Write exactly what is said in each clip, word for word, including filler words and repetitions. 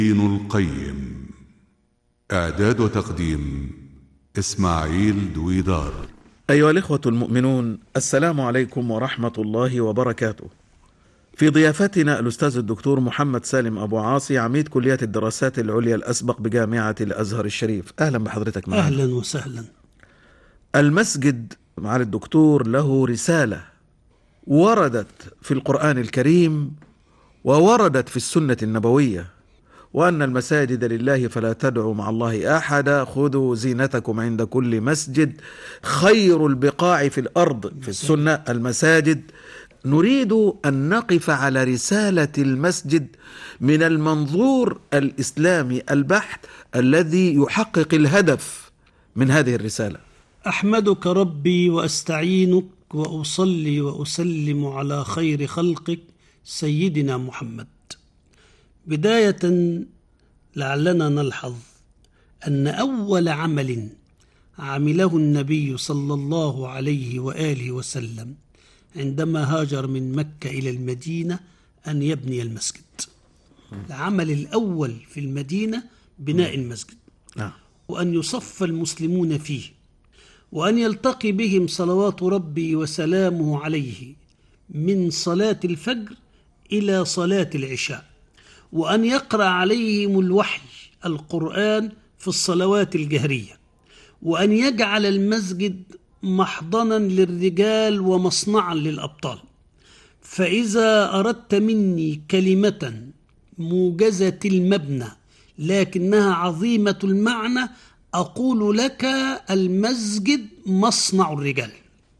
دين القيم. إعداد وتقديم إسماعيل دويدار. أيها الإخوة المؤمنون، السلام عليكم ورحمة الله وبركاته. في ضيافتنا الأستاذ الدكتور محمد سالم أبو عاصي، عميد كلية الدراسات العليا الأسبق بجامعة الأزهر الشريف. أهلا بحضرتك معنا. أهلا وسهلا. المسجد معالي الدكتور له رسالة وردت في القرآن الكريم ووردت في السنة النبوية، وأن المساجد لله فلا تدعوا مع الله أحدا، خذوا زينتكم عند كل مسجد، خير البقاع في الأرض في السنة المساجد. نريد أن نقف على رسالة المسجد من المنظور الإسلامي البحت الذي يحقق الهدف من هذه الرسالة. أحمدك ربي وأستعينك وأصلي وأسلم على خير خلقك سيدنا محمد. بداية لعلنا نلحظ أن أول عمل عمله النبي صلى الله عليه وآله وسلم عندما هاجر من مكة إلى المدينة أن يبني المسجد. العمل الأول في المدينة بناء المسجد، وأن يصف المسلمون فيه، وأن يلتقي بهم صلوات ربي وسلامه عليه من صلاة الفجر إلى صلاة العشاء، وأن يقرأ عليهم الوحي القرآن في الصلوات الجهرية، وأن يجعل المسجد محضنا للرجال ومصنعا للأبطال. فإذا أردت مني كلمة موجزة المبنى لكنها عظيمة المعنى، أقول لك المسجد مصنع الرجال.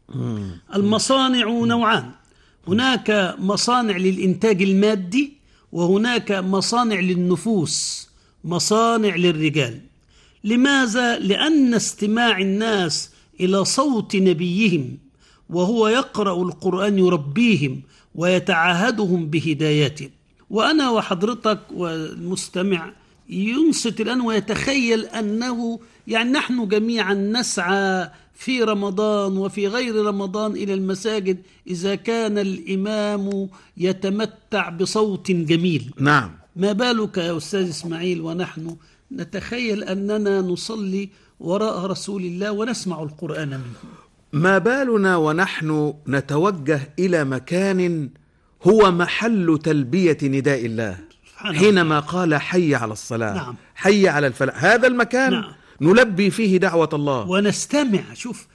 المصانع نوعان، هناك مصانع للإنتاج المادي، وهناك مصانع للنفوس، مصانع للرجال. لماذا؟ لأن استماع الناس إلى صوت نبيهم وهو يقرأ القرآن يربيهم ويتعاهدهم بهدايته. وأنا وحضرتك والمستمع ينصت الآن ويتخيل أنه يعني نحن جميعا نسعى في رمضان وفي غير رمضان إلى المساجد إذا كان الإمام يتمتع بصوت جميل. نعم. ما بالك يا أستاذ إسماعيل ونحن نتخيل أننا نصلي وراء رسول الله ونسمع القرآن منه؟ ما بالنا ونحن نتوجه إلى مكان هو محل تلبية نداء الله حينما قال حي على الصلاة. نعم. حي على الفلاح. هذا المكان. نعم. نلبي فيه دعوة الله ونستمع. شوف